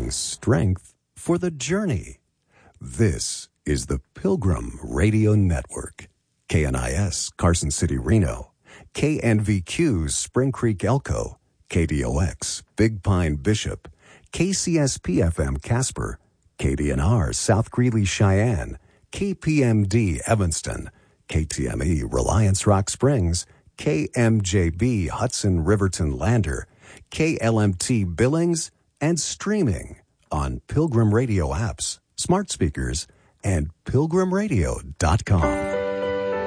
providing strength for the journey. This is the Pilgrim Radio Network. KNIS, Carson City, Reno. KNVQ, Spring Creek, Elko. KDOX, Big Pine, Bishop. KCSP-FM, Casper. KDNR, South Greeley, Cheyenne. KPMD, Evanston. KTME, Reliance Rock Springs. KMJB, Hudson Riverton Lander. KLMT, Billings, and streaming on Pilgrim Radio apps, smart speakers, and pilgrimradio.com.